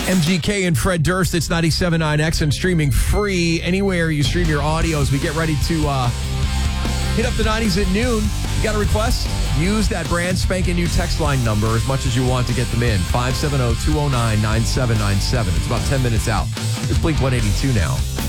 MGK and Fred Durst, it's 97.9 X and streaming free anywhere you stream your audio as we get ready to hit up the 90s at noon. You got a request? Use that brand spanking new text line number as much as you want to get them in. 570-209-9797. It's about 10 minutes out. It's Blink 182 now.